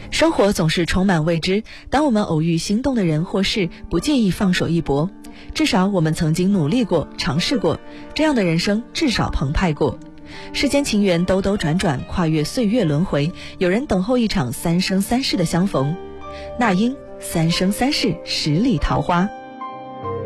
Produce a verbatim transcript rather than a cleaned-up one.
生活总是充满未知，当我们偶遇心动的人或事，不介意放手一搏，至少我们曾经努力过，尝试过，这样的人生至少澎湃过。世间情缘兜兜转转，跨越岁月轮回，有人等候一场三生三世的相逢。那英三生三世十里桃花。